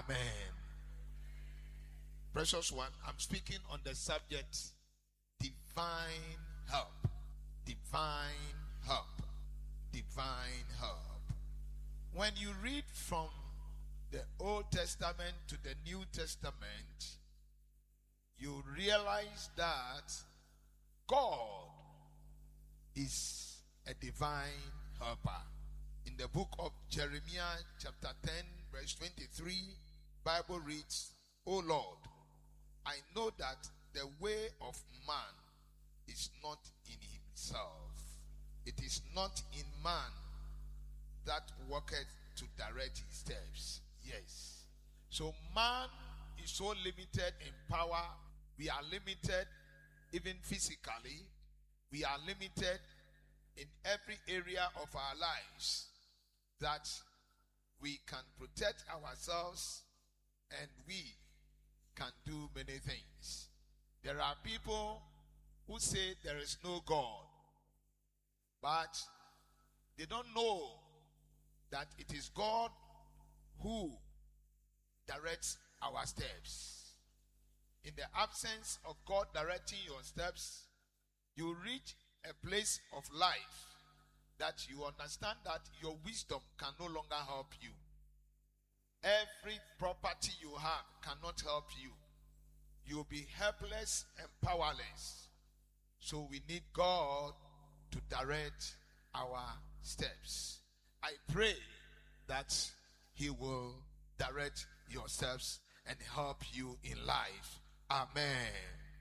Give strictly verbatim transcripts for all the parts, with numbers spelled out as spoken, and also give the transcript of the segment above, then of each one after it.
Amen. Precious one, I'm speaking on the subject divine help. Divine help. Divine help. When you read from the Old Testament to the New Testament, you realize that God is a divine helper. In the book of Jeremiah chapter ten verse twenty-three, Bible reads, O Lord, I know that the way of man is not in himself. It is not in man that walketh to direct his steps. Yes. So man is so limited in power. We are limited even physically. We are limited in every area of our lives that we can protect ourselves and we can do many things. There are people who say there is no God, but they don't know that it is God who directs our steps. In the absence of God directing your steps, you reach a place of life that you understand that your wisdom can no longer help you. Every property you have cannot help you. You'll be helpless and powerless. So we need God to direct our steps. I pray that He will direct your steps and help you in life. Amen.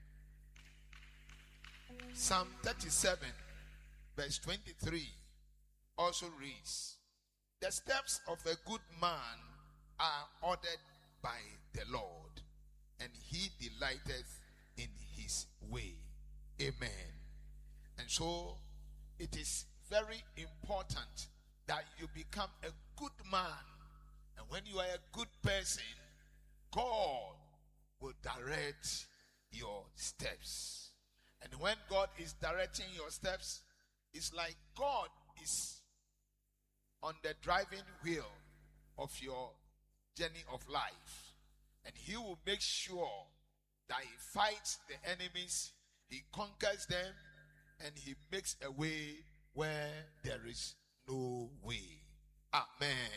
Psalm thirty-seven verse twenty-three also reads, the steps of a good man are ordered by the Lord, and He delighteth in His way. Amen. And so it is very important that you become a good man. And when you are a good person, God will direct your steps. And when God is directing your steps, it's like God is on the driving wheel of your journey of life. And He will make sure that He fights the enemies, He conquers them, and He makes a way where there is no way. Amen.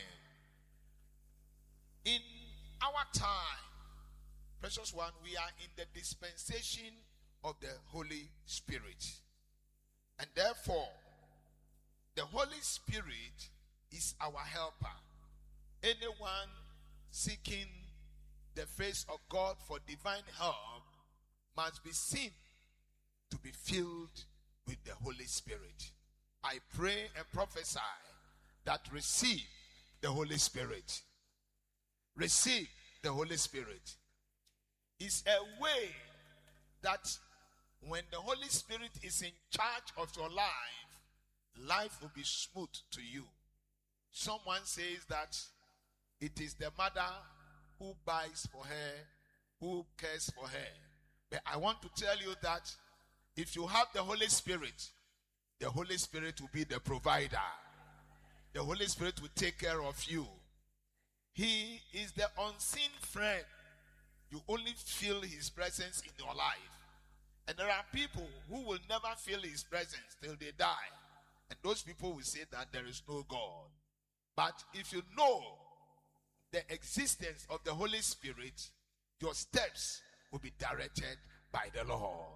In our time, precious one, we are in the dispensation of the Holy Spirit. And therefore, the Holy Spirit is our helper. Anyone seeking the face of God for divine help must be seen to be filled with the Holy Spirit. I pray and prophesy that receive the Holy Spirit. Receive the Holy Spirit. It's a way that when the Holy Spirit is in charge of your life, life will be smooth to you. Someone says that it is the mother who buys for her, who cares for her. But I want to tell you that if you have the Holy Spirit, the Holy Spirit will be the provider. The Holy Spirit will take care of you. He is the unseen friend. You only feel His presence in your life. And there are people who will never feel His presence till they die. And those people will say that there is no God. But if you know the existence of the Holy Spirit, your steps will be directed by the Lord.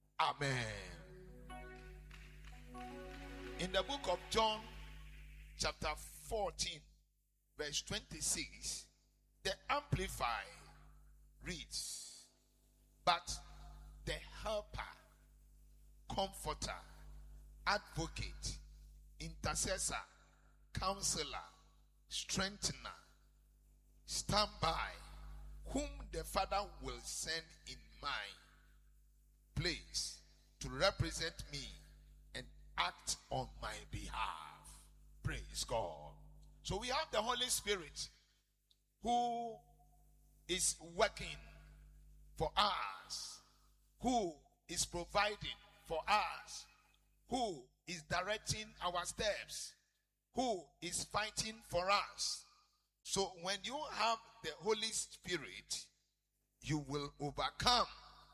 Amen. In the book of John, chapter fourteen, verse twenty-six, the Amplified reads, but the helper, comforter, advocate, intercessor, counselor, strengthener, stand by, whom the Father will send in my place to represent me and act on my behalf. Praise God. So we have the Holy Spirit who is working for us, who is providing for us, who is directing our steps, who is fighting for us. So when you have the Holy Spirit, you will overcome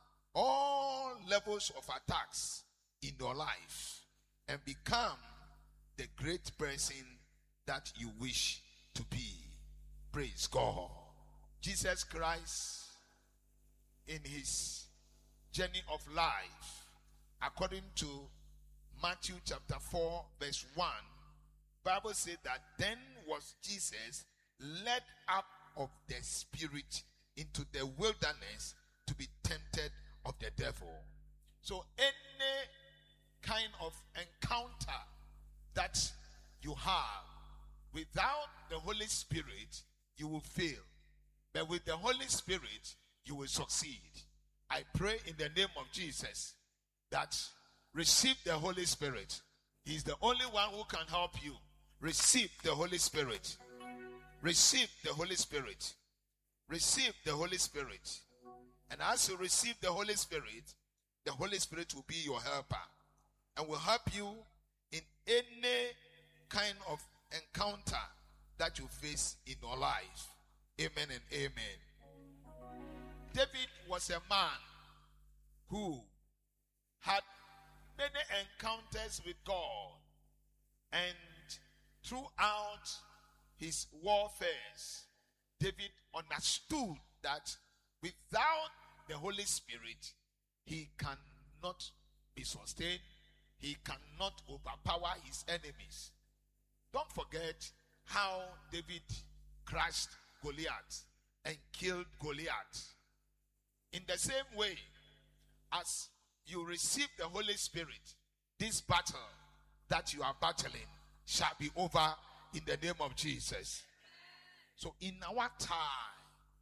all levels of attacks in your life and become the great person that you wish to be. Praise God. Jesus Christ, in his journey of life, according to Matthew chapter four verse one, Bible said that then was Jesus led up of the Spirit into the wilderness to be tempted of the devil. So any kind of encounter that you have without the Holy Spirit, you will fail. But with the Holy Spirit, you will succeed. I pray in the name of Jesus that receive the Holy Spirit. He's the only one who can help you. Receive the Holy Spirit. Receive the Holy Spirit. Receive the Holy Spirit. And as you receive the Holy Spirit, the Holy Spirit will be your helper and will help you in any kind of encounter that you face in your life. Amen and amen. David was a man who had many encounters with God, and throughout his warfares, David understood that without the Holy Spirit, he cannot be sustained. He cannot overpower his enemies. Don't forget how David crushed Goliath and killed Goliath. In the same way, as you receive the Holy Spirit, this battle that you are battling shall be over in the name of Jesus. So in our time,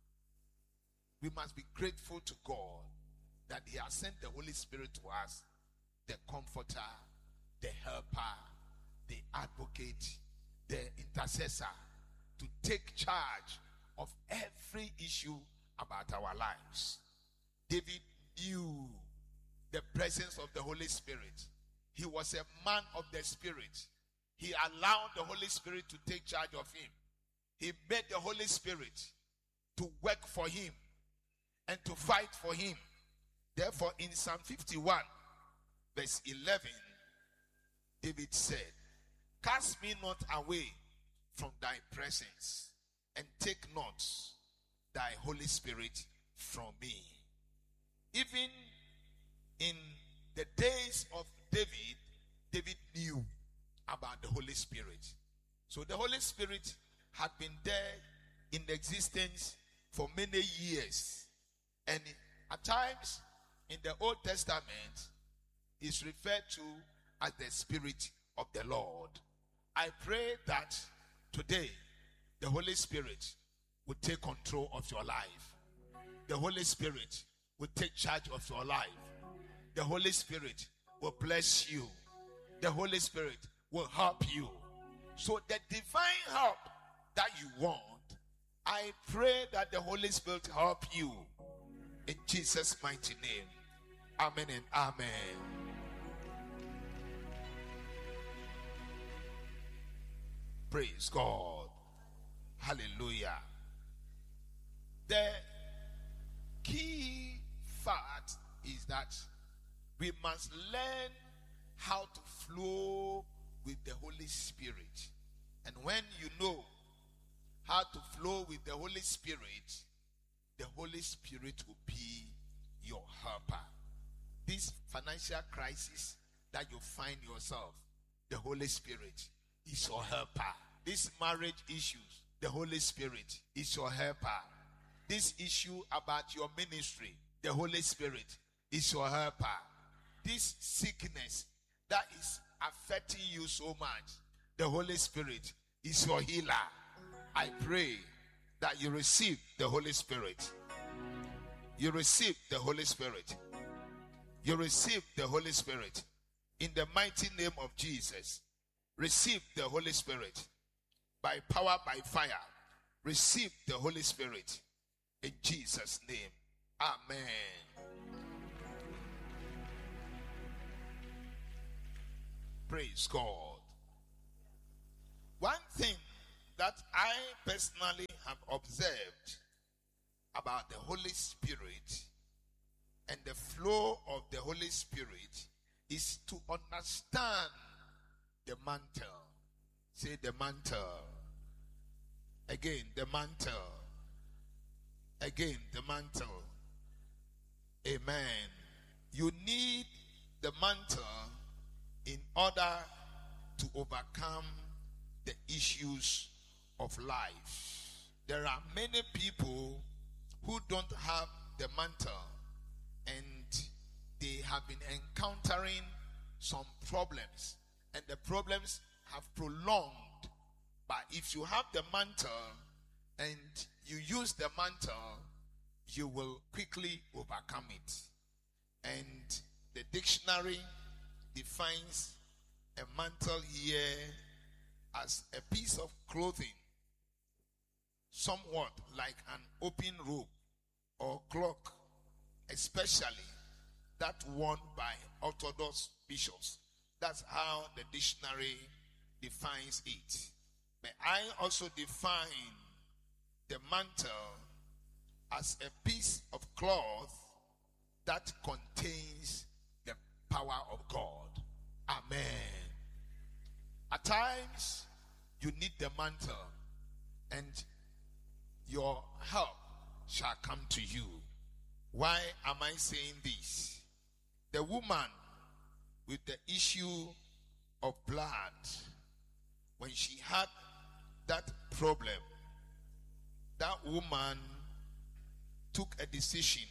we must be grateful to God that he has sent the Holy Spirit to us, the comforter, the helper, the advocate, the intercessor, to take charge of every issue about our lives. David knew the presence of the Holy Spirit. He was a man of the Spirit. He allowed the Holy Spirit to take charge of him. He made the Holy Spirit to work for him and to fight for him. Therefore, in Psalm fifty-one, verse eleven, David said, "Cast me not away from thy presence, and take not thy Holy Spirit from me." Even in the days of David, David knew about the Holy Spirit. So the Holy Spirit had been there in existence for many years. And at times in the Old Testament is referred to as the Spirit of the Lord. I pray that today the Holy Spirit will take control of your life. The Holy Spirit will take charge of your life. The Holy Spirit will bless you. The Holy Spirit will help you. So the divine help that you want, I pray that the Holy Spirit help you in Jesus' mighty name. Amen and amen. Praise God. Hallelujah. The key fact is that we must learn how to flow with the Holy Spirit. And when you know how to flow with the Holy Spirit, the Holy Spirit will be your helper. This financial crisis that you find yourself, the Holy Spirit is your helper. These marriage issues, the Holy Spirit is your helper. This issue about your ministry, the Holy Spirit is your helper. This sickness that is affecting you so much, the Holy Spirit is your healer. I pray that you receive the Holy Spirit. You receive the Holy Spirit. You receive the Holy Spirit. In the mighty name of Jesus, receive the Holy Spirit. By power, by fire, receive the Holy Spirit. In Jesus' name, amen. Praise God. One thing that I personally have observed about the Holy Spirit and the flow of the Holy Spirit is to understand the mantle. Say the mantle. Again, the mantle. Again, the mantle. Amen. You need the mantle in order to overcome the issues of life. There are many people who don't have the mantle and they have been encountering some problems, and the problems have prolonged. But if you have the mantle and you use the mantle, you will quickly overcome it. And the dictionary defines a mantle here as a piece of clothing, somewhat like an open robe or cloak, especially that worn by Orthodox bishops. That's how the dictionary defines it. But I also define the mantle as a piece of cloth that contains the power of God. Amen. At times, you need the mantle, and your help shall come to you. Why am I saying this? The woman with the issue of blood, when she had that problem, that woman took a decision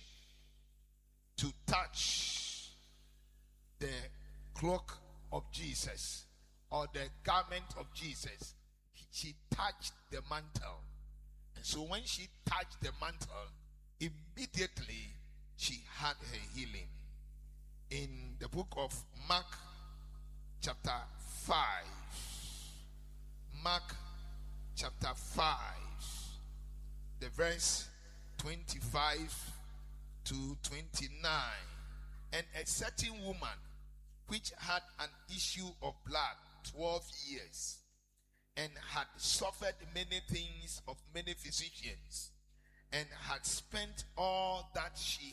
to touch the cloak of Jesus or the garment of Jesus. She touched the mantle. And so when she touched the mantle, immediately she had her healing. In the book of Mark chapter five, Mark chapter five, the verse twenty-five to twenty-nine, and a certain woman which had an issue of blood twelve years, and had suffered many things of many physicians, and had spent all that she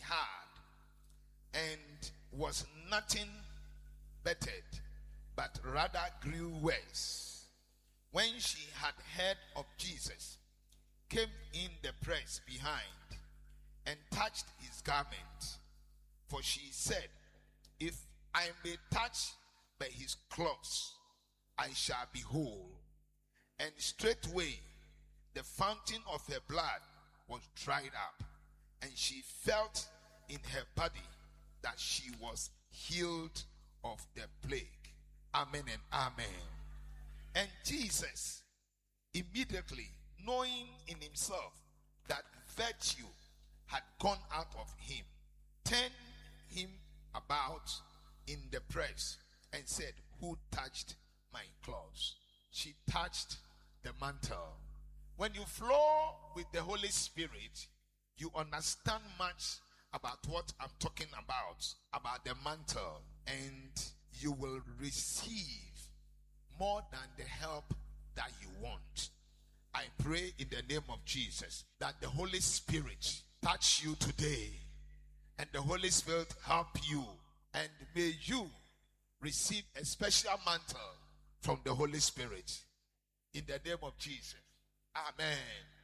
had, and was nothing bettered, but rather grew worse. When she had heard of Jesus, came in the press behind, and touched his garment. For she said, if I may touch by his clothes, I shall be whole. And straightway the fountain of her blood was dried up, and she felt in her body that she was healed of the plague. Amen and amen. And Jesus, immediately knowing in himself that virtue had gone out of him, turned him about in the press and said, who touched my clothes? She touched the mantle. When you flow with the Holy Spirit, you understand much about what I'm talking about, about the mantle, and you will receive more than the help that you want. I pray in the name of Jesus that the Holy Spirit touch you today, and the Holy Spirit help you, and may you receive a special mantle from the Holy Spirit in the name of Jesus. Amen.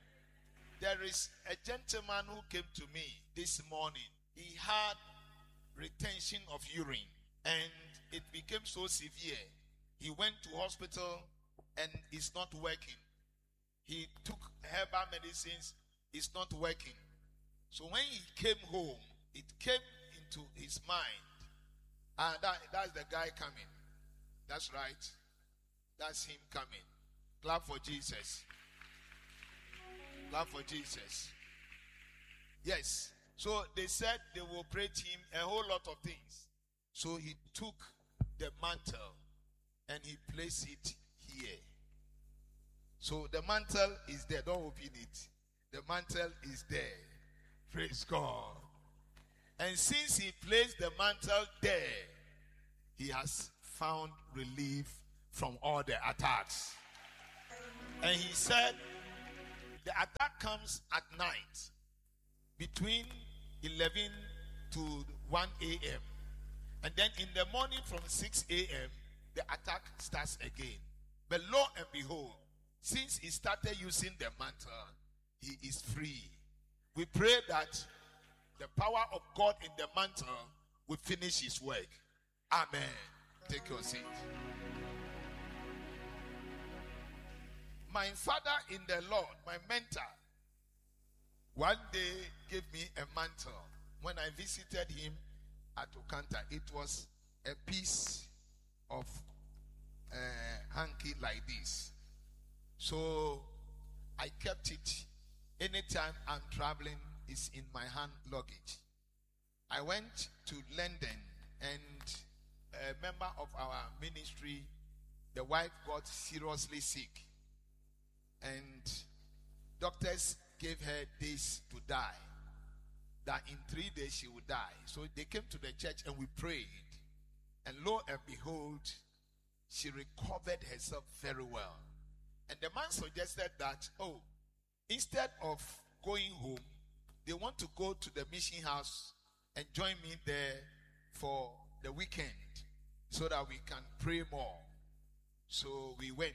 There is a gentleman who came to me this morning. He had retention of urine, and it became so severe. He went to hospital and it's not working. He took herbal medicines, it's not working. So when he came home, it came into his mind. And that, that's the guy coming. That's right. That's him coming. Clap for Jesus. Clap for Jesus. Yes. So they said they will operate him a whole lot of things. So he took the mantle and he placed it here. So the mantle is there. Don't open it. The mantle is there. Praise God. And since he placed the mantle there, he has found relief from all the attacks. And he said, the attack comes at night between eleven to one a.m. And then in the morning from six a.m., the attack starts again. But lo and behold, since he started using the mantle, he is free. We pray that the power of God in the mantle will finish his work. Amen. Take your seat. My father in the Lord, my mentor, one day gave me a mantle. When I visited him at Okanta, it was a piece of uh, hanky like this. So I kept it. Anytime I'm traveling, it's in my hand luggage. I went to London, and a member of our ministry, the wife got seriously sick. And doctors gave her days to die. That in three days she would die. So they came to the church and we prayed. And lo and behold, she recovered herself very well. And the man suggested that, oh, instead of going home, they want to go to the mission house and join me there for the weekend so that we can pray more. So we went.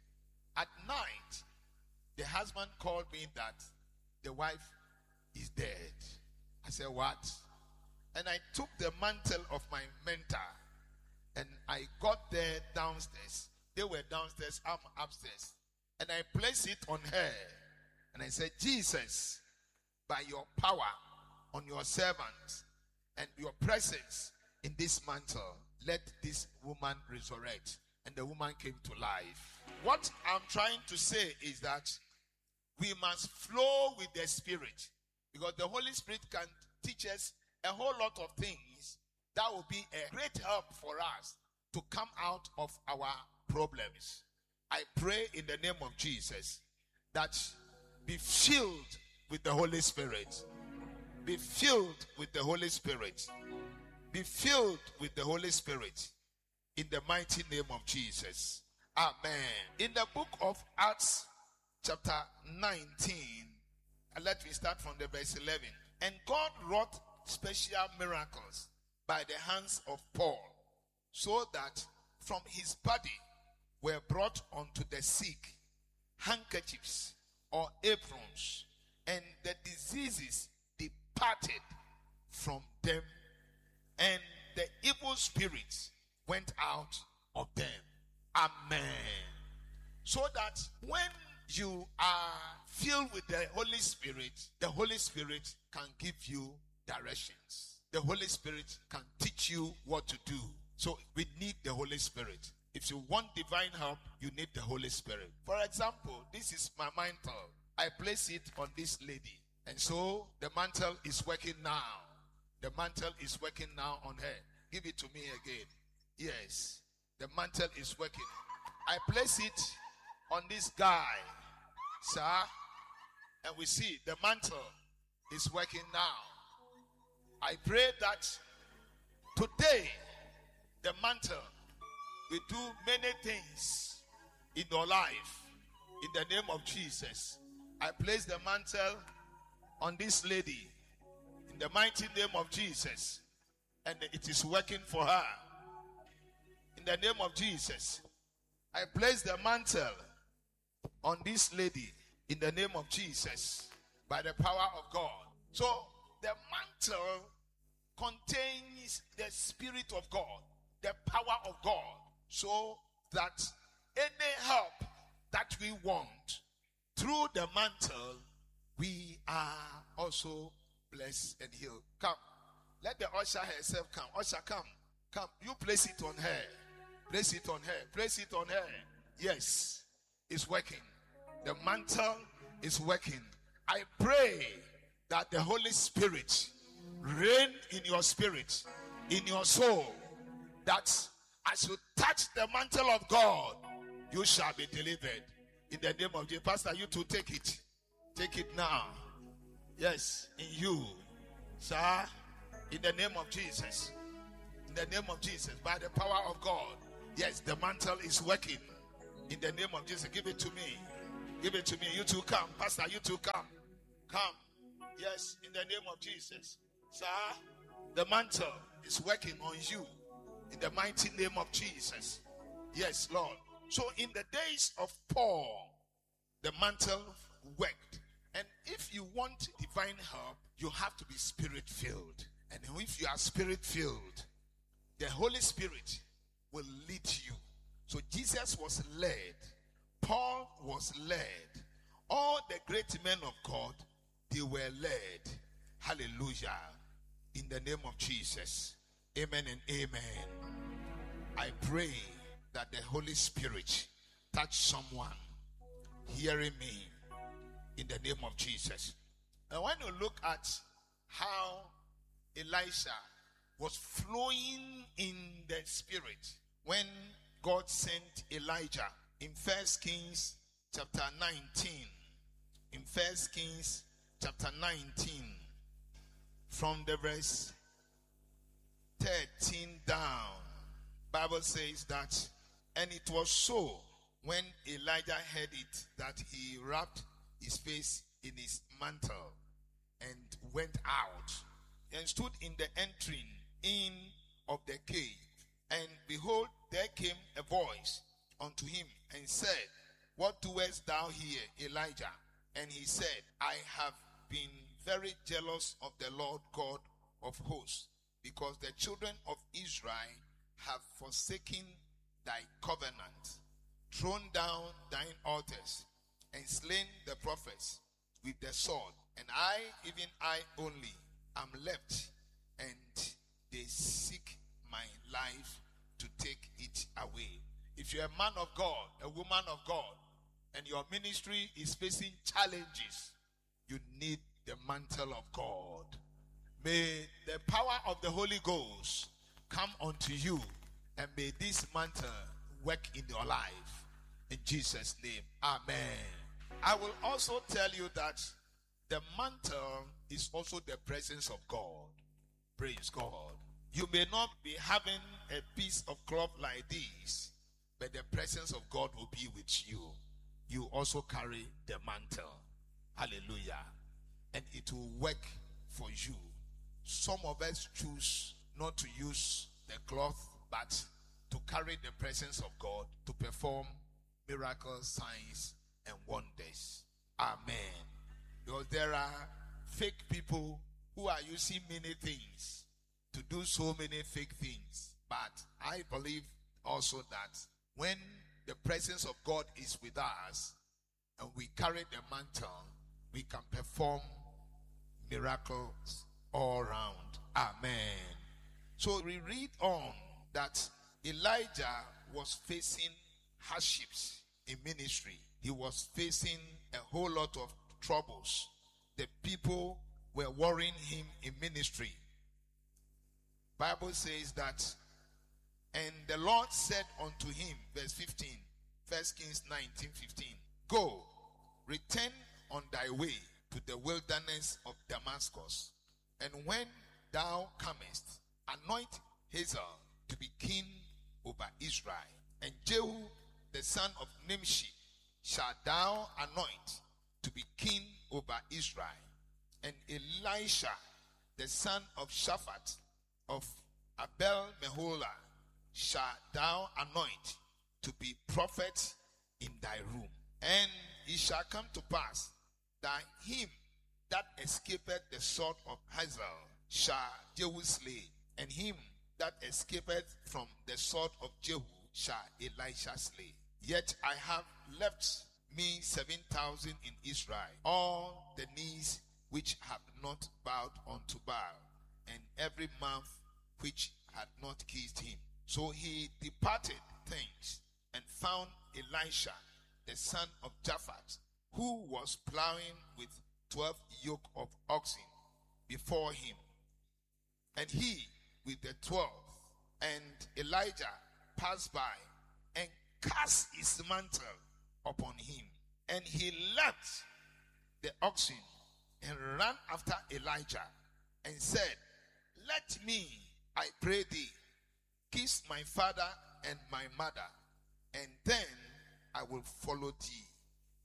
At night, the husband called me that the wife is dead. I said, what? And I took the mantle of my mentor and I got there downstairs. They were downstairs, I'm upstairs. And I placed it on her. And I said, Jesus, by your power on your servant and your presence in this mantle, let this woman resurrect. And the woman came to life. What I'm trying to say is that we must flow with the Spirit, because the Holy Spirit can teach us a whole lot of things that will be a great help for us to come out of our problems. I pray in the name of Jesus that be filled with the Holy Spirit. Be filled with the Holy Spirit. Be filled with the Holy Spirit in the mighty name of Jesus. Amen. In the book of Acts chapter nineteen, and let me start from the verse eleven. And God wrought special miracles by the hands of Paul, so that from his body were brought unto the sick handkerchiefs or aprons, and the diseases departed from them, and the evil spirits went out of them. Amen. So that when you are filled with the Holy Spirit, the Holy Spirit can give you directions. The Holy Spirit can teach you what to do. So we need the Holy Spirit. If you want divine help, you need the Holy Spirit. For example, this is my mantle. I place it on this lady. And so the mantle is working now. The mantle is working now on her. Give it to me again. Yes. The mantle is working. I place it on this guy, sir. And we see the mantle is working now. I pray that today the mantle will do many things in your life. In the name of Jesus. I place the mantle on this lady. In the mighty name of Jesus. And it is working for her. In the name of Jesus. I place the mantle on this lady. In the name of Jesus. By the power of God. So the mantle contains the Spirit of God. The power of God. So that any help that we want through the mantle, we are also blessed and healed. Come. Let the usher herself come. Usher, come. Come. You place it on her. Place it on her. Place it on her. Yes. It's working. The mantle is working. I pray that the Holy Spirit reign in your spirit, in your soul, that as you touch the mantle of God, you shall be delivered. In the name of Jesus. Pastor, you too, take it. Take it now. Yes, in you. Sir, in the name of Jesus. In the name of Jesus. By the power of God. Yes, the mantle is working. In the name of Jesus. Give it to me. Give it to me. You two come. Pastor, you two come. Come. Yes, in the name of Jesus. Sir, the mantle is working on you in the mighty name of Jesus. Yes, Lord. So in the days of Paul, the mantle worked. And if you want divine help, you have to be spirit-filled. And if you are spirit-filled, the Holy Spirit will lead you. So Jesus was led. Paul was led. All the great men of God, they were led. Hallelujah. In the name of Jesus. Amen and amen. I pray that the Holy Spirit touch someone hearing me in the name of Jesus. And when you look at how Elisha was flowing in the spirit when God sent Elijah in First Kings chapter nineteen, in First Kings chapter nineteen, from the verse thirteen down, Bible says that, and it was so when Elijah heard it that he wrapped his face in his mantle and went out and stood in the entering in of the cave. And behold, there came a voice unto him and said, what doest thou here, Elijah? And he said, I have been very jealous of the Lord God of hosts, because the children of Israel have forsaken thy covenant, thrown down thine altars, and slain the prophets with the sword. And I, even I only, am left, and they seek my life to take it away. If you're a man of God, a woman of God, and your ministry is facing challenges, you need the mantle of God. May the power of the Holy Ghost come unto you, and may this mantle work in your life. In Jesus' name, amen. I will also tell you that the mantle is also the presence of God. Praise God. You may not be having a piece of cloth like this, but the presence of God will be with you. You also carry the mantle. Hallelujah. And it will work for you. Some of us choose not to use the cloth, but to carry the presence of God to perform miracles, signs, and wonders. Amen. Because there are fake people who are using many things to do so many fake things. But I believe also that when the presence of God is with us and we carry the mantle, we can perform miracles all around. Amen. So we read on that Elijah was facing hardships in ministry. He was facing a whole lot of troubles. The people were worrying him in ministry. Bible says that, and the Lord said unto him, verse fifteen, First Kings nineteen fifteen, go, return on thy way to the wilderness of Damascus, and when thou comest, anoint Hazael to be king over Israel, and Jehu the son of Nimshi shalt thou anoint to be king over Israel, and Elisha the son of Shaphat of Abel Meholah shalt thou anoint to be prophet in thy room. And it shall come to pass that him that escapeth the sword of Hazael shall Jehu slay, and him that escapeth from the sword of Jehu shall Elisha slay. Yet I have left me seven thousand in Israel, all the knees which have not bowed unto Baal, and every mouth which had not kissed him. So he departed thence and found Elisha the son of Japhat, who was plowing with twelve yoke of oxen before him, and he with the twelve. And Elijah passed by and cast his mantle upon him, and he left the oxen and ran after Elijah and said, let me, I pray thee, kiss my father and my mother, and then I will follow thee.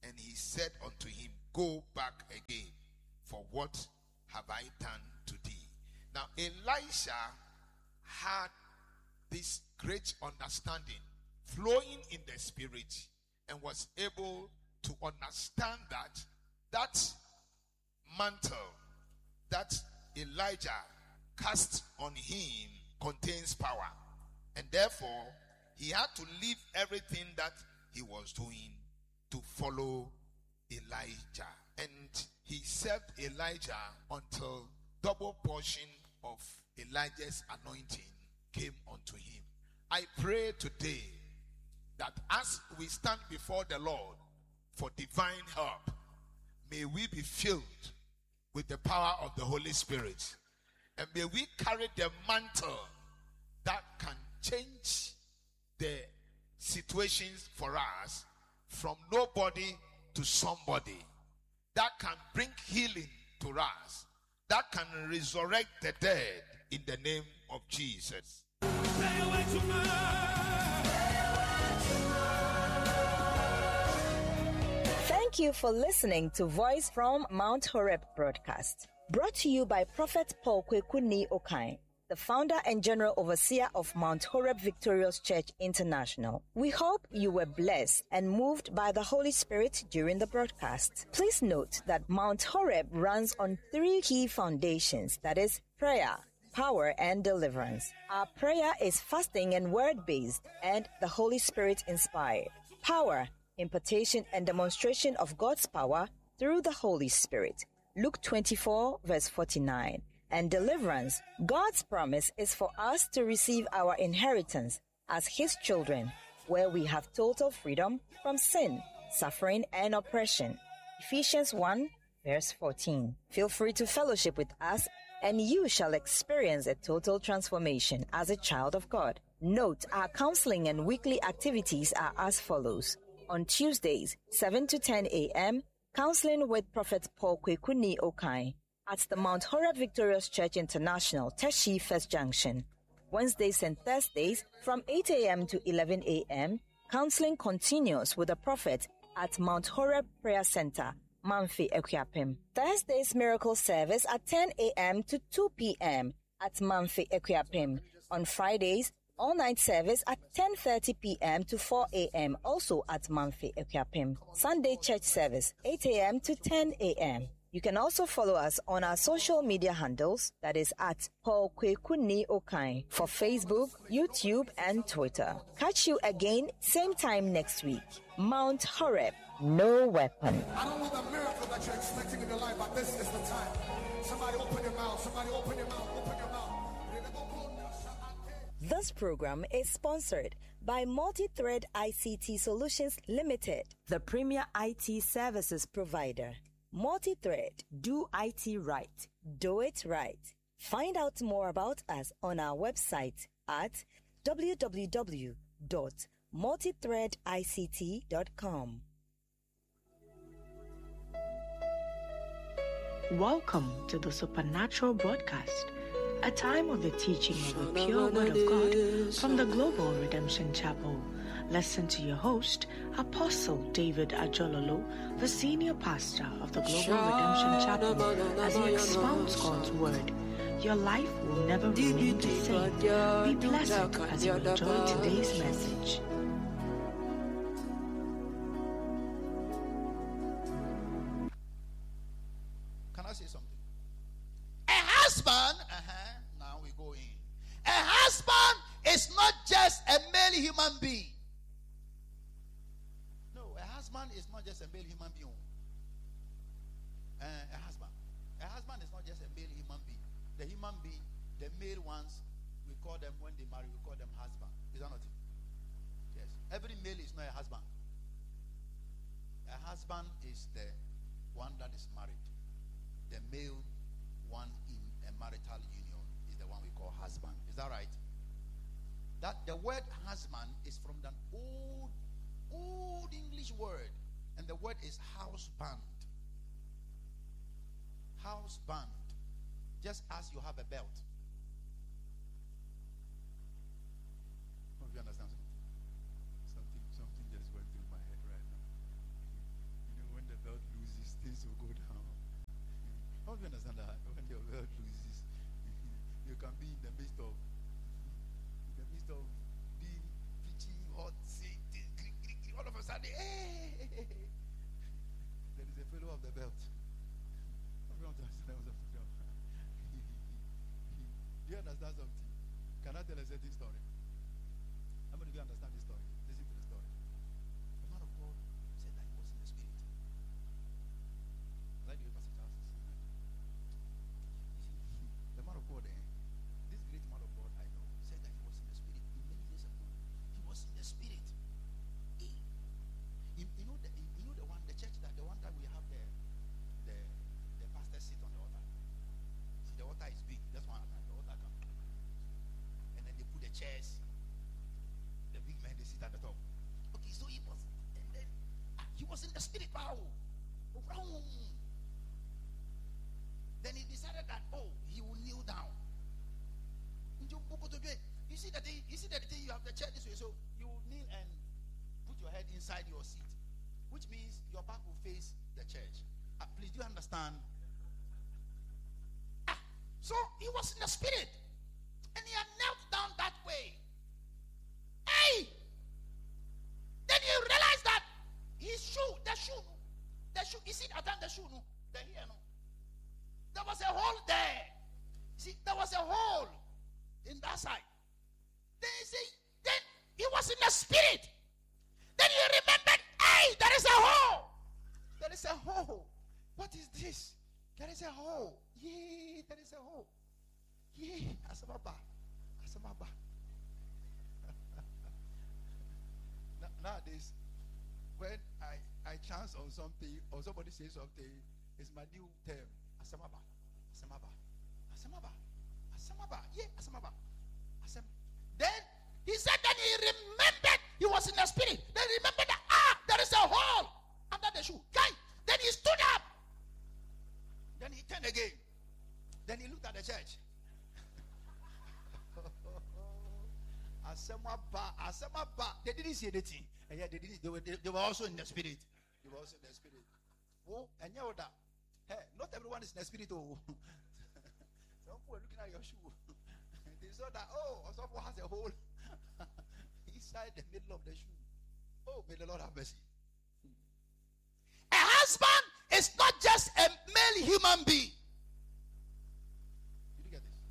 And he said unto him, go back again, for what have I done to thee? Now Elisha had this great understanding flowing in the spirit, and was able to understand that that mantle that Elijah cast on him contains power, and therefore he had to leave everything that he was doing to follow Elijah. And he served Elijah until double portion of Elijah's anointing came unto him. I pray today that as we stand before the Lord for divine help, may we be filled with the power of the Holy Spirit, and may we carry the mantle that can change the situations for us from nobody to somebody, that can bring healing to us, that can resurrect the dead in the name of Jesus. Thank you for listening to Voice from Mount Horeb broadcast, brought to you by Prophet Paul Kwekuni Okai, the founder and general overseer of Mount Horeb Victorious Church International. We hope you were blessed and moved by the Holy Spirit during the broadcast. Please note that Mount Horeb runs on three key foundations, that is, prayer, power, and deliverance. Our prayer is fasting and word-based, and the Holy Spirit inspired. Power, impartation and demonstration of God's power through the Holy Spirit. Luke twenty-four, verse forty-nine. And deliverance, God's promise is for us to receive our inheritance as His children, where we have total freedom from sin, suffering, and oppression. Ephesians one, verse fourteen. Feel free to fellowship with us, and you shall experience a total transformation as a child of God. Note, our counseling and weekly activities are as follows. On Tuesdays, seven to ten a.m., counseling with Prophet Paul Kwekuni Okai at the Mount Horeb Victorious Church International, Teshi First Junction. Wednesdays and Thursdays, from eight a.m. to eleven a.m., counseling continues with the Prophet at Mount Horeb Prayer Center, Mamfe Ekuapem. Thursdays, miracle service at ten a.m. to two p.m. at Mamfe Ekuapem. On Fridays, all-night service at ten thirty p.m. to four a.m. also at Mamfe Ekuapem. Sunday church service, eight a.m. to ten a.m. You can also follow us on our social media handles, that is at Paul Kwekuni Okai, for Facebook, YouTube, and Twitter. Catch you again, same time next week. Mount Horeb, no weapon. I don't want the miracle that you're expecting in your life, but this is the time. Somebody open your mouth, somebody open your mouth, open your mouth. This program is sponsored by Multi-Thread I C T Solutions Limited, the premier I T services provider. Multi-Thread, do I T right, do it right. Find out more about us on our website at w w w dot multi thread I C T dot com. Welcome to the Supernatural Broadcast, a time of the teaching of the pure Word of God from the Global Redemption Chapel. Listen to your host, Apostle David Ajololo, the senior pastor of the Global Redemption Chapel, as he expounds God's Word. Your life will never remain the same. Be blessed as you enjoy today's message. Can I say something? A husband, uh-huh, now we go in. A husband is not just a male human being. No, a husband is not just a male human being. Uh, a husband. A husband is not just a male human being. The human being, the male ones, we call them, when they marry, we call them husband. Is that not it? Yes. Every male is not a husband. A husband is the one that is married. The male one in a marital union is the one we call husband. Is that right? That the word husband is from an old, old English word, and the word is houseband. Houseband. Just as you have a belt. Hope you understand something. Something, something just went through my head right now. You you understand that when your world loses, you can be in the midst of in the midst of being preaching hot, saying this, all of a sudden, hey, there is a fellow of the belt. Everyone understand what I'm talking about. Do you understand something? Can I tell a certain story? How many of you understand this story? Listen to the story. The man of God said that he was in the spirit. Like the Pastor Charles. You see, the man of God, eh, this great man of God I know, said that he was in the spirit many years ago. He was in the spirit. He, you, you know the you know the one the church that the one time we have the the the pastor sit on the altar. See, the altar is big. That's one time the altar comes, and then they put the chairs. The big men they sit at the top. Okay, so he was, and then ah, he was in the spirit. Wow. Then he decided that oh he will kneel down. You see that thing, you see that thing, you have the chair this way, so you will kneel and put your head inside your seat, which means your back will face the church. Uh, please, do you understand? Ah, so he was in the spirit, and he had knelt down that way. Hey! Then he realized that his shoe, the shoe, the shoe, you see that the shoe, no, the here, no. There was a hole there. See, there was a hole in that side. Then he said, then he was in the spirit. Then he remembered, hey, there is a hole. There is a hole. What is this? There is a hole. Yeah, there is a hole. Yeah, Asamaba. Asamaba. Nowadays, when I, I chance on something or somebody says something, it's my new term. Asamaba. Asamaba. Asamaba. Asamaba. Yeah, Asamaba. Asam. Then he said that he remembered he was in the spirit. Then he remembered that ah, there is a hole under the shoe. Guy. Then he stood up. Then he turned again. Then he looked at the church. Asamaba, Asamaba. They didn't see anything. And yet they didn't. They were, they, they were also in the spirit. They were also in the spirit. Oh, and you know that. Hey, not everyone is in the spirit. Oh, some people were looking at your shoe. They saw that. Oh, someone has a hole inside the middle of the shoe. Oh, may the Lord have mercy. A husband is not just a male human being. Did you get this?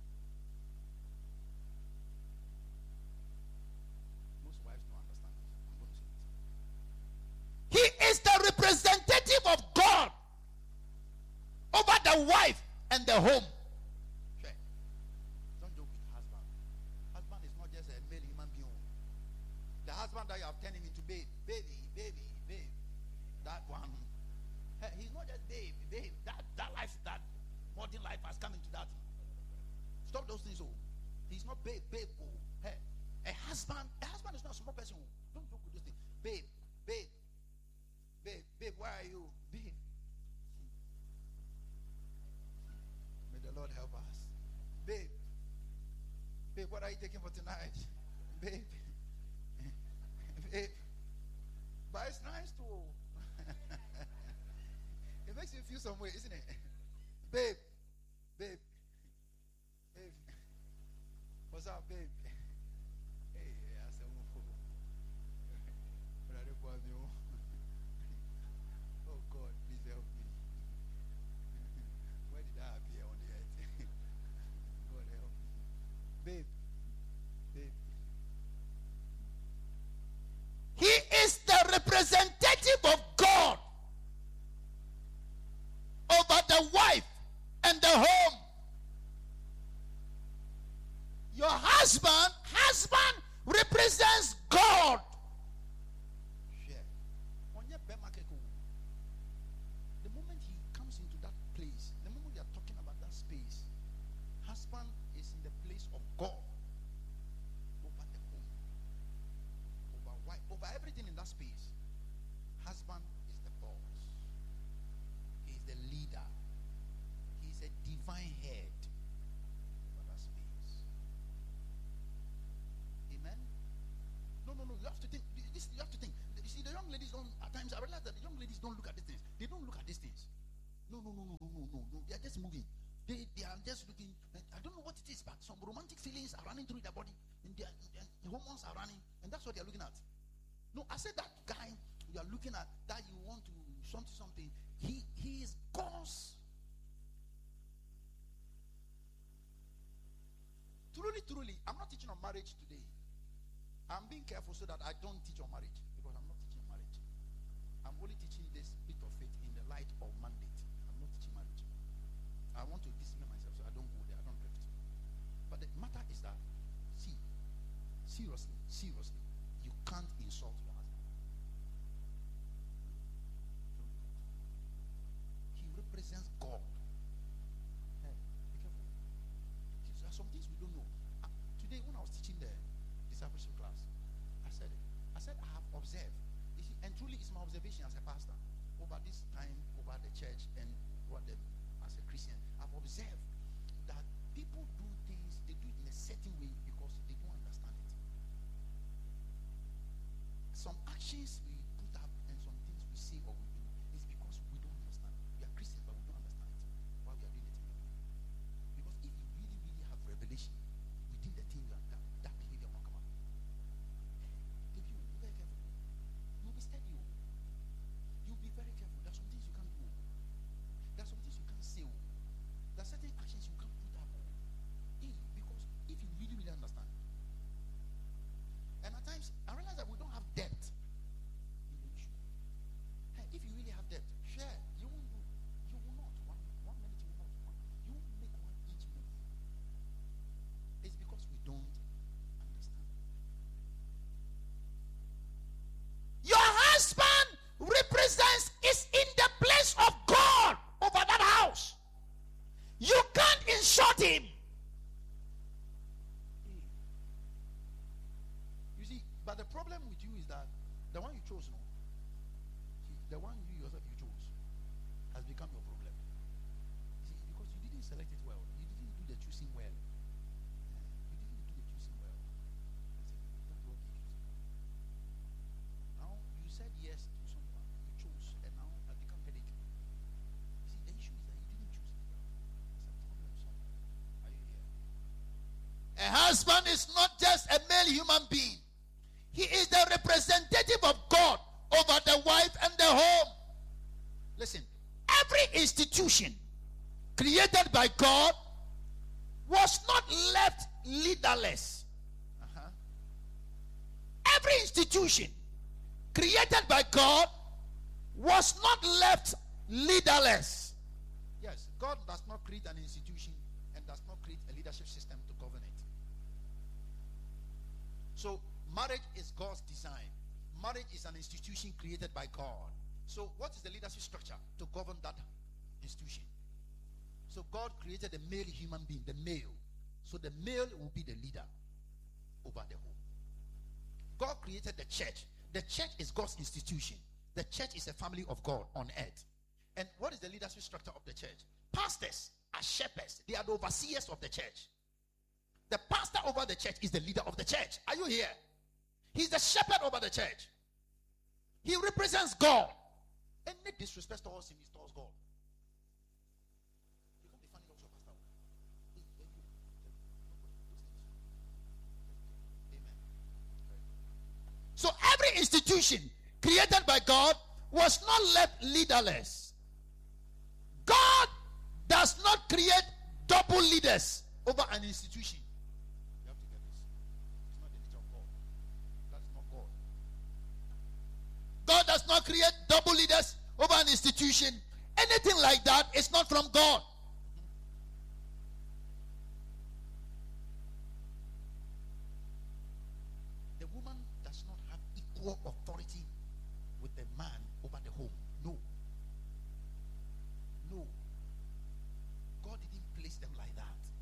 Most wives don't understand this. I'm going to say this. He is the representative of God over the wife and the home. Okay. Don't joke with husband. Husband is not just a male human being. The husband that you have turned him into babe, baby, baby, babe. That one. Hey, he's not just babe, babe. That that life, that modern life has come into that. Stop those things. Oh, he's not babe, babe. Oh, hey, a husband. A husband is not a small person. Oh. Don't joke with this thing. Babe, babe, babe, babe. Where are you, babe? May the Lord help us, babe. Babe, what are you taking for tonight, babe? Babe, but it's nice to. It makes you feel some way, isn't it? Babe, babe, babe. What's up, babe? Hey, I said, oh God, please help me. Where did I appear on the earth? God help me. Babe, babe. He is the representative of God over the wife and the home. Your husband, husband represents God. The moment he comes into that place, the moment we are talking about that space, husband is in the place of God over the home, over wife, over everything in that space. Husband is the boss. He is the leader. He is a divine head over that space. Amen. No, no, no. You have to think. This you have to think. You see, the young ladies don't. At times, I realize that the young ladies don't look at these things. They don't look at these things. No, no, no, no, no, no, no, no. They are just They, they are just looking, I don't know what it is, but some romantic feelings are running through their body, and their, the hormones are running, and that's what they're looking at. No, I said that guy you are looking at, that you want to something, something, he, he is God's. Truly, truly, I'm not teaching on marriage today. I'm being careful so that I don't teach on marriage, because I'm not teaching marriage. I'm only teaching this bit of it in the light of mandate. I'm not teaching marriage. I want to discipline myself so I don't go there, I don't drift. But the matter is that, see, seriously, seriously, you can't insult your husband. He represents God. Hey, be careful. There are some things we don't know. Uh, today, when I was teaching the discipleship class, I said it. I said I have observed. You see, and truly, it's my observation as a pastor over this time, over the church, and what the, as a Christian, I've observed that people do things, they do it in a certain way because they don't understand it. Some actions we put up and some things we say or we do is because we don't understand. We are Christians, but we don't understand it. Why we are doing it? Because if you really, really have revelation within the thing, that, that behavior will come out. If you be very careful, you'll be steady. You'll be very careful. There are some things you can't do. There are some things you can't say. There are certain actions you can't put up. Because if you really, really understand. And at times, I realize that we don't have depth in the issue. Hey, if you really have depth, share. You won't do. You will not. One, one minute you will not. You won't make one inch move. It's because we don't understand. Your husband represents, is in the place of God over that house. You can't insult him. You see, but the problem with you is that the one you chose, no, see, the one you yourself you chose has become your problem. See, because you didn't select it well. You didn't do the choosing well. You didn't do the choosing well. That's what you chose. Now you said yes to someone you chose, and now it has become headache. You see, the issue is that you didn't choose it well. There's a problem somewhere. Are you here? A husband is not just a male human being. He is the representative of God over the wife and the home. Listen, every institution created by God was not left leaderless. Uh-huh. Every institution created by God was not left leaderless. Yes, God does not create an institution and does not create a leadership system to govern it. So, marriage is God's design. Marriage is an institution created by God. So, what is the leadership structure to govern that institution? So, God created a male human being, the male. So, the male will be the leader over the home. God created the church. The church is God's institution. The church is a family of God on earth. And what is the leadership structure of the church? Pastors are shepherds. They are the overseers of the church. The pastor over the church is the leader of the church. Are you here? He's the shepherd over the church. He represents God. Any disrespect towards him is towards God. You can't be funny also, pastor. Amen. So every institution created by God was not left leaderless. God does not create double leaders over an institution. You have to get this. It's not the nature of God. That's not God. God does not create double leaders over an institution. Anything like that is not from God. The woman does not have equal authority with the man over the home. No. No. God didn't place them like that.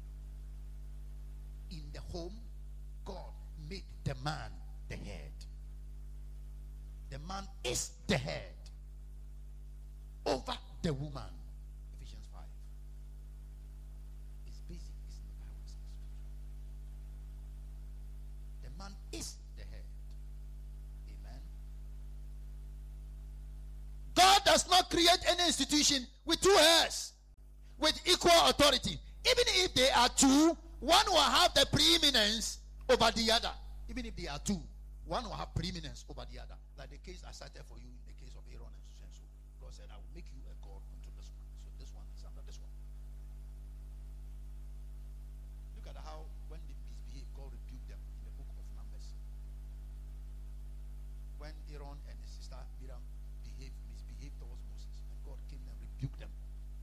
In the home, God made the man the head. The man is the head over the woman. Ephesians five. It's basic. It's in the Bible. It's in the the man is the head. Amen. God does not create any institution with two hairs. with equal authority. Even if they are two, one will have the preeminence over the other. Even if they are two, one will have preeminence over the other. Like the case I cited for you in the case of Aaron and so. God said, I will make you a God unto this one. So this one is under this one. Look at how when they misbehave, God rebuked them in the book of Numbers. When Aaron and his sister Miriam behaved, misbehaved towards Moses, and God came and rebuked them.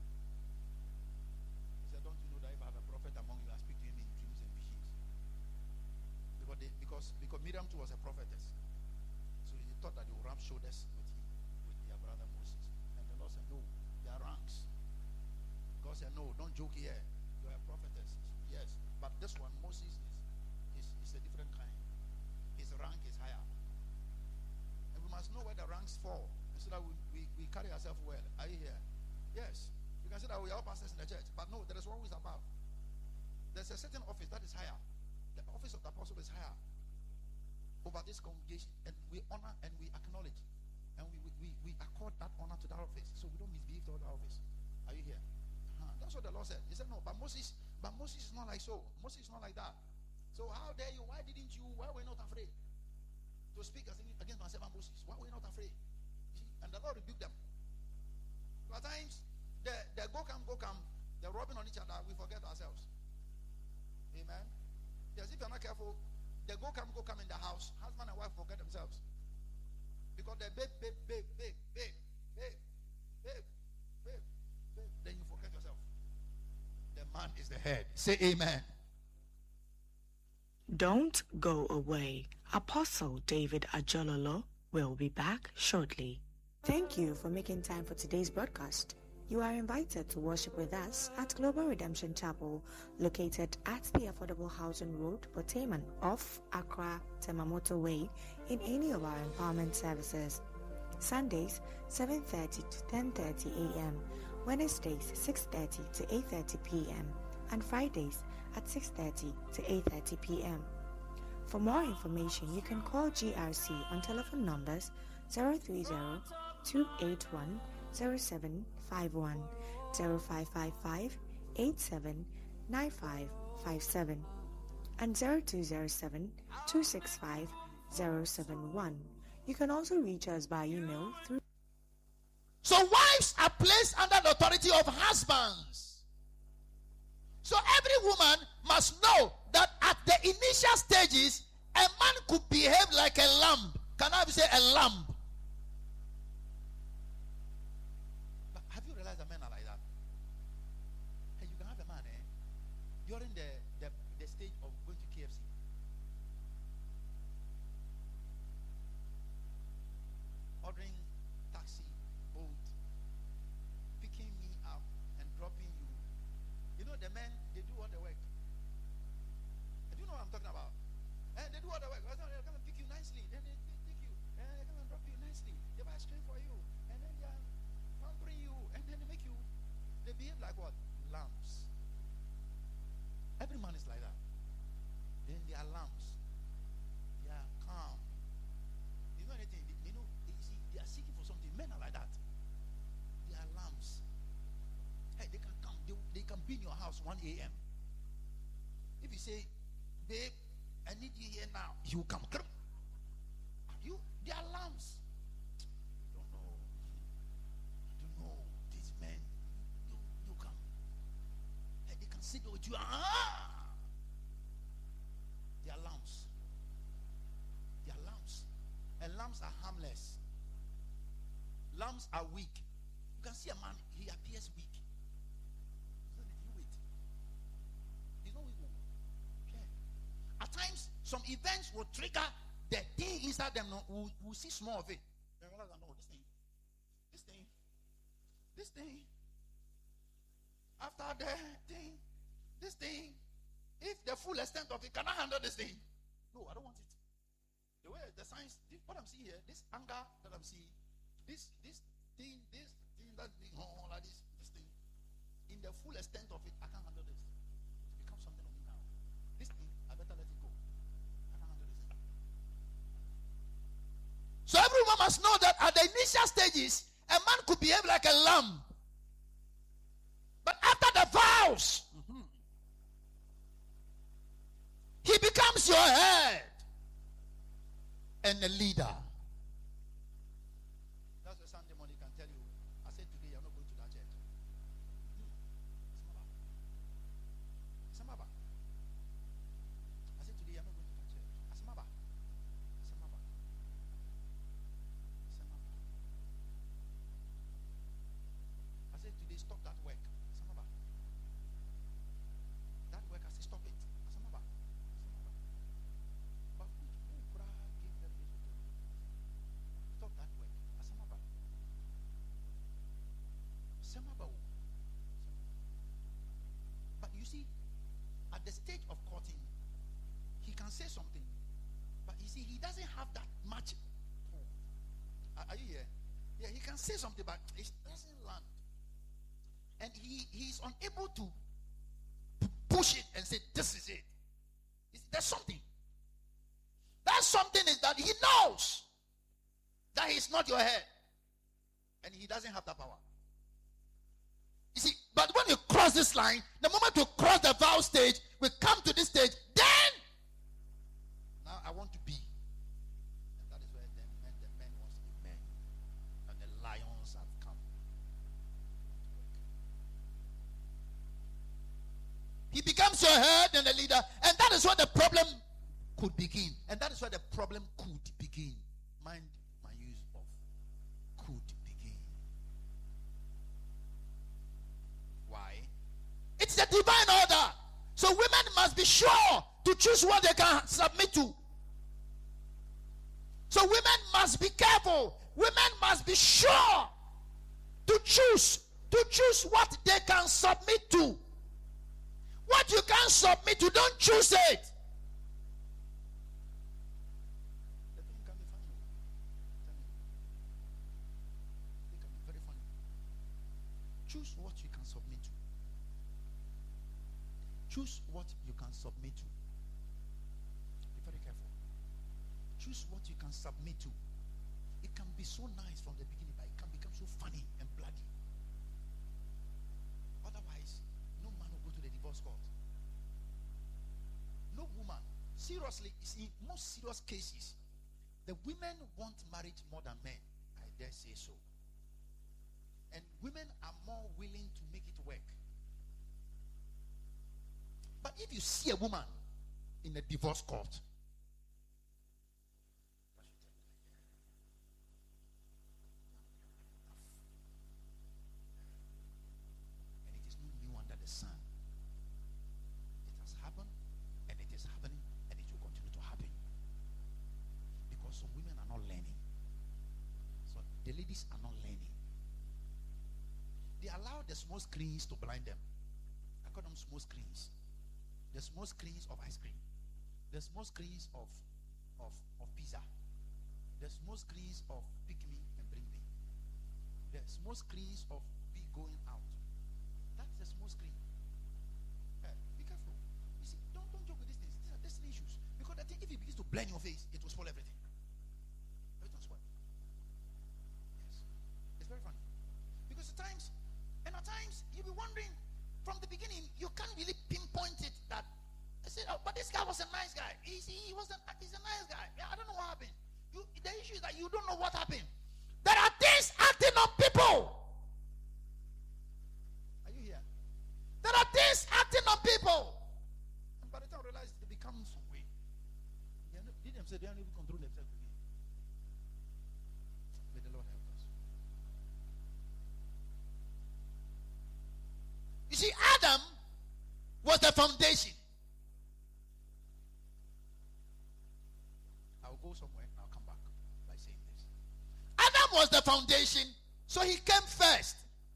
He said, don't you know that if I have a prophet among you, I speak to him in dreams and visions? Because they, because because Miriam too was a prophetess. So he thought that they would rub shoulders with him, with their brother Moses. And the Lord said, no, they are ranks. God said, no, don't joke here. You are a prophetess. Yes. But this one, Moses, is, is, is a different kind. His rank is higher. And we must know where the ranks fall, so that we, we, we carry ourselves well. Are you here? Yes. You can say that we are all pastors in the church. But no, there is one who is above. There's a certain office that is higher. The office of the apostle is higher over this congregation, and we honor and we acknowledge, and we we, we accord that honor to that office, so we don't misbehave to that office. Are you here? Uh-huh. That's what the Lord said. He said, no, but Moses, but Moses is not like so. Moses is not like that. So how dare you? Why didn't you? Why were you not afraid to speak against my servant Moses? Why were you not afraid? See? And the Lord rebuked them. At times, the the go come go come, they're robbing on each other. We forget ourselves. Amen. Yes, if you're not careful, they go come, go come in the house. Husband and wife forget themselves. Because they babe, babe, babe, babe, babe, babe, babe, babe, babe. Then you forget yourself. The man is the head. Say amen. Don't go away. Apostle David Ajololo will be back shortly. Thank you for making time for today's broadcast. You are invited to worship with us at Global Redemption Chapel, located at the Affordable Housing Road, Boteman, off Accra Temamoto Way, in any of our empowerment services. Sundays, seven thirty to ten thirty a.m., Wednesdays, six thirty to eight thirty p.m., and Fridays at six thirty to eight thirty p.m. For more information, you can call G R C on telephone numbers zero three zero, two eight one, zero seven five one, zero five five five, eight seven nine five five seven, and zero two zero seven, two six five, zero seven one. You can also reach us by email through. So wives are placed under the authority of husbands. So every woman must know that at the initial stages, a man could behave like a lamb. Can I say a lamb? But have you realized that men are like that? Hey, you can have a man, eh? During the, the, the stage of going to K F C. Ordering taxi, boat, picking me up and dropping you. You know the men, they do all the work. Do you know what I'm talking about? And they do all the work. They come and pick you nicely. Then they, they take you. And they come and drop you nicely. They buy ice cream for you. And then they are pampering you. And then they make you. They behave like what? Lambs. Every man is like that. Then they are lambs. They are calm. You know anything? They, you know, they, see, they are seeking for something. Men are like that. They are lambs. Hey, they can come. They, they can be in your house one a.m. If you say, babe, I need you here now, you come. You, they are lambs. I don't know. I don't know. These men, you, you come. Hey, they can sit with you. Ah! They are lambs. They are lambs. And lambs are harmless. Lambs are weak. You can see a man, he appears weak. So did you wait? He's not weak. At times, some events will trigger the thing inside them. We'll, we'll see small of it. Then realize, no, this thing, this thing, this thing. After the thing, this thing. If the full extent of it, can I handle this thing? No, I don't want it. The way the science, what I'm seeing here, this anger that I'm seeing, this this thing, this thing, that thing, oh, like this, this thing. In the full extent of it, I can't handle this. It becomes something of me now. This thing, I better let it go. I can't handle this thing. So everyone must know that at the initial stages, a man could behave like a lamb. But after the house. Mm-hmm. He becomes your head and a leader. That's why Sunday morning can tell you, I said today you're not going to that church. Samaba. I said today you're not going to that church. Samaba. Samaba. Samaba. I said today stop that work. Samaba. That work, I said stop it. Samaba. But who who bra gave them this authority? Stop that work. Asamaba. Samaba. But you see, at the stage of courting, he can say something. But you see, he doesn't have that much pull. Are, are you here? Yeah, he can say something, but it doesn't land. And he, he is unable to p- push it and say, this is it. It's, there's something. That something is that he knows that he's not your head. And he doesn't have that power. You see, but when you cross this line, the moment you cross the vow stage, we come to this stage, then now I want to be. And that is where the men, the men wants to be men. And the lions have come. He becomes your head and a leader, and that is where the problem could begin. And that is where the problem could begin. Mind my use of could begin. Why? It's the divine order. So women must be sure to choose what they can submit to. So women must be careful. Women must be sure to choose, to choose what they can submit to. What you can't submit to, don't choose it. The thing can be funny. Tell me. It can be very funny. Choose what you can submit to. Choose what you can submit to. Be very careful. Choose what you can submit to. It can be so nice from the beginning, but it can become so funny and bloody. Otherwise, no man will go to the divorce court. No woman. Seriously, in most serious cases, the women want marriage more than men. I dare say so. And women are more willing to make it work. But if you see a woman in a divorce court, and it is not new under the sun. It has happened, and it is happening, and it will continue to happen. Because some women are not learning. So the ladies are not learning. They allow the small screens to blind them. I call them small screens. The small screens of ice cream. The small screens of, of, of pizza. The small screens of pick me and bring me. The small screens of be going out. That's the small screen. Hey, be careful. You see, don't, don't joke with these things. These are destiny issues. Because I think if it begins to blend your face, it will spoil everything. Everything will spoil. Yes. It's very funny. Because at times, and at times, you'll be wondering, from the beginning, you can't really pinpoint it that, I said, oh, but this guy was a nice guy. He's, he wasn't, he's a nice guy. Yeah, I don't know what happened. You, the issue is that you don't know what happened. There are things acting on people. Are you here? There are things acting on people. And by the time I realized they become some way. They are not, they themselves, they don't even control themselves again. May the Lord help us. You see, Adam was the foundation. I'll go somewhere and I'll come back by saying this. Adam was the foundation, so he came first.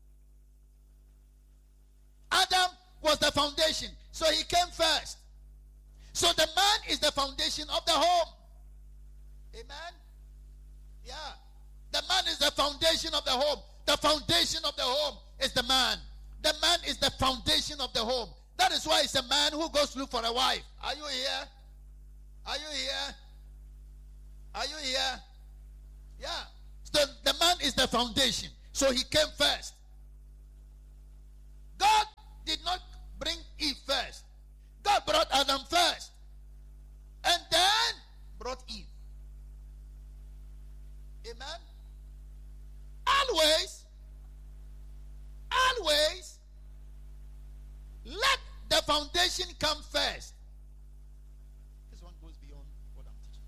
Adam was the foundation, so he came first. So the man is the foundation of the home. Amen? Yeah. The man is the foundation of the home. The foundation of the home is the man. The man is the foundation of the home. That is why it's a man who goes to look for a wife. Are you here? Are you here? Are you here? Yeah. So the man is the foundation. So he came first. God did not foundation come first. This one goes beyond what I'm teaching.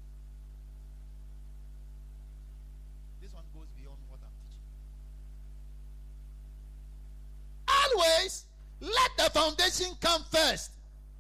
This one goes beyond what I'm teaching. Always let the foundation come first.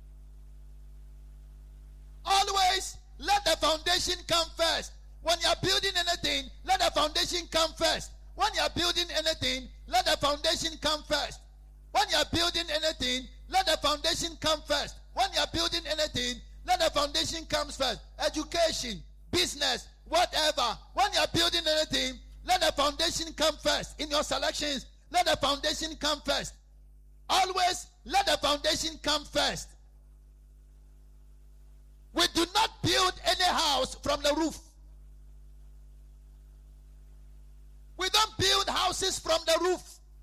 Always let the foundation come first. When you are building anything, let the foundation come first. When you are building anything, let the foundation come first. When you are building anything, let the foundation come first. When you are building anything, let the foundation come first. Education, business, whatever. When you are building anything, let the foundation come first. In your selections, let the foundation come first. Always let the foundation come first. We do not build any house from the roof. We don't build houses from the roof.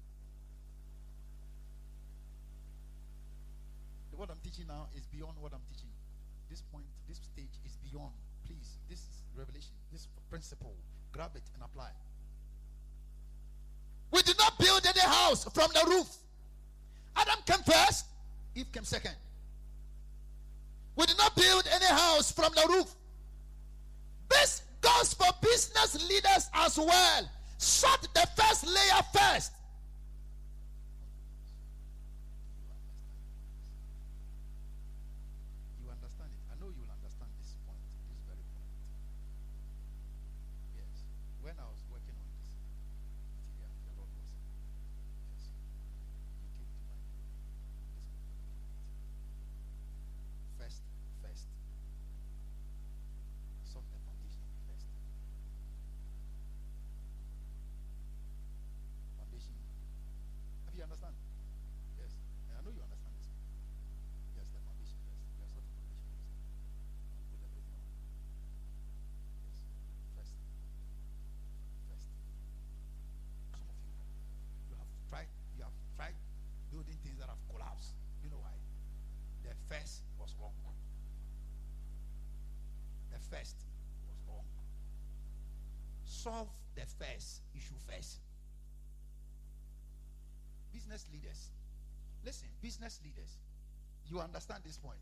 What I'm teaching now is beyond what I'm teaching. This point, this stage is beyond. Please, this is revelation, this principle. Grab it and apply. We do not build any house from the roof. Adam came first, Eve came second. We do not build any house from the roof. This goes for business leaders as well. Shut the first layer first. You understand it? I know you will understand this point, this very point. Yes. When I was working on this material, the Lord was yes. He came to my first, first. Solve the foundation first. Foundation. Have you understand? Yes. I know you understand this. Yes, the foundation first. Yes, not the foundation first. Put everything on. Yes. First. First. Some of you, you have tried, you have tried building things that have collapsed. You know why? The first was wrong. The first was wrong. Solve the first issue first. Business leaders, listen, business leaders, you understand this point.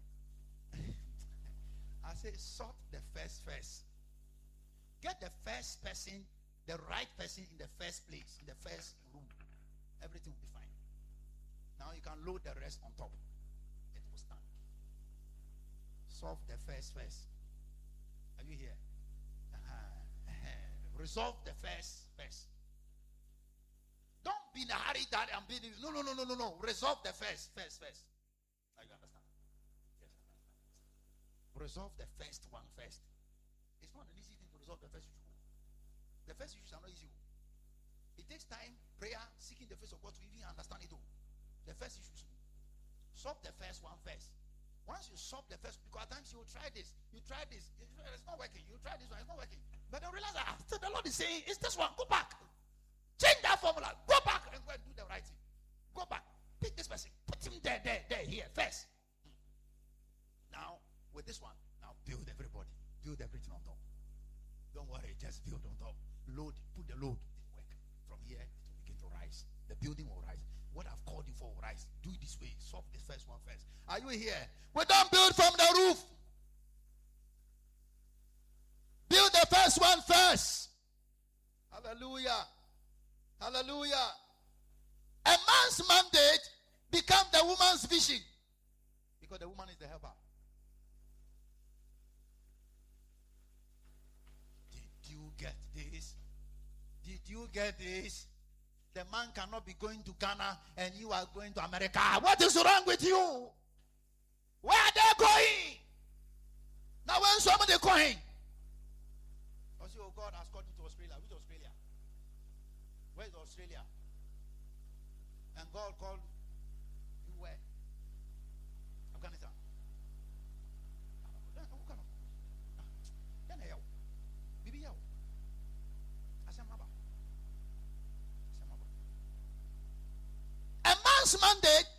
I say, sort the first first. Get the first person, the right person in the first place, in the first room. Everything will be fine. Now you can load the rest on top. It will stand. Solve the first first. Are you here? Uh-huh. Resolve the first first. Don't be in a hurry that I'm being. No, no, no, no, no, no. Resolve the first, first, first. Now you understand? Yes, I understand. Resolve the first one first. It's not an easy thing to resolve the first issue. The first issues are not easy. It takes time, prayer, seeking the face of God to even understand it all. The first issues. Solve the first one first. Once you solve the first, because at times you will try this, you try this, it's not working. You try this one, it's not working. But then realize that after the Lord is saying, it's this one, go back. Change that formula. Go back and go and do the right thing. Go back. Pick this person. Put him there, there, there, here, first. Now, with this one, now build everybody. Build everything on top. Don't worry, just build on top. Load, put the load. It will work. From here, it will begin to rise. The building will rise. What I've called you for will rise. Do it this way. Solve the first one first. Are you here? We don't build from the roof. Build the first one first. Hallelujah. Hallelujah. A man's mandate becomes the woman's vision. Because the woman is the helper. Did you get this? Did you get this? The man cannot be going to Ghana and you are going to America. What is wrong with you? Where are they going? Now when somebody going? I say, oh, God has called you to Australia. Which Australia? Where is Australia? And God called you where? Afghanistan. A man's mandate